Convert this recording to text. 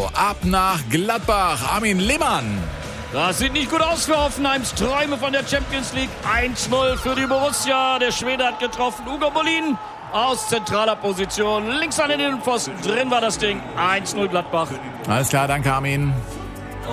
ab nach Gladbach. Armin Lehmann. Das sieht nicht gut aus für Hoffenheims Träume von der Champions League. 1-0 für die Borussia. Der Schwede hat getroffen. Ugo Bolin aus zentraler Position. Links an den Innenpfosten. Drin war das Ding. 1-0 Gladbach. Alles klar, danke Armin.